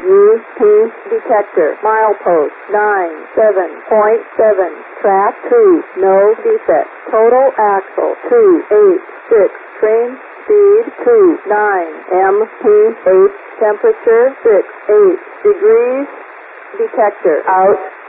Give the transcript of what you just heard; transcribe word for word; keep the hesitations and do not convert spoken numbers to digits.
U P detector. Milepost nine seven point seven. Track two. No defect. Total axle two eight six. Train speed two nine. M P eight. Temperature six eight degrees. Detector out.